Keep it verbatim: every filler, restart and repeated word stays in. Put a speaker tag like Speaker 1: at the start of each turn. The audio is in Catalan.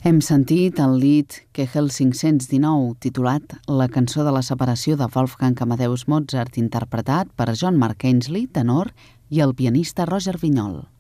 Speaker 1: Hem sentit el lied Kegel cinc-cents dinou, titulat La cançó de la separació de Wolfgang Amadeus Mozart, interpretat per John Mark Ainsley, tenor, i el pianista Roger Vinyol.